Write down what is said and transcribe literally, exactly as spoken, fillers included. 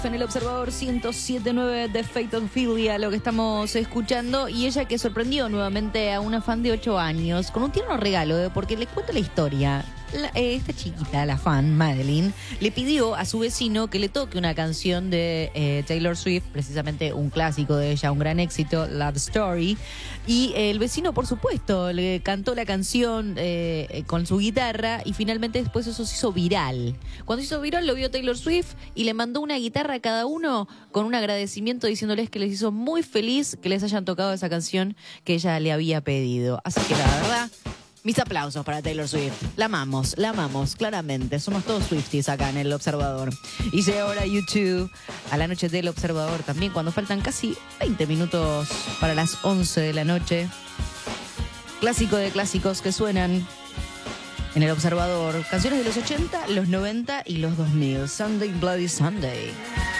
En el Observador ciento siete punto nueve de Fate Ophelia, lo que estamos escuchando, y ella que sorprendió nuevamente a una fan de ocho años con un tierno regalo, ¿eh? Porque les cuento la historia. La, eh, esta chiquita, la fan, Madeline, le pidió a su vecino que le toque una canción de eh, Taylor Swift, precisamente un clásico de ella, un gran éxito, Love Story, y eh, el vecino, por supuesto, le cantó la canción eh, con su guitarra, y finalmente después eso se hizo viral. Cuando se hizo viral lo vio Taylor Swift y le mandó una guitarra a cada uno con un agradecimiento diciéndoles que les hizo muy feliz que les hayan tocado esa canción que ella le había pedido. Así que la verdad, mis aplausos para Taylor Swift. La amamos, la amamos, claramente. Somos todos Swifties acá en El Observador. Y llega ahora YouTube a la noche del Observador también, cuando faltan casi veinte minutos para las once de la noche. Clásico de clásicos que suenan en El Observador. Canciones de los ochenta, los noventa y los dos mil. Sunday Bloody Sunday.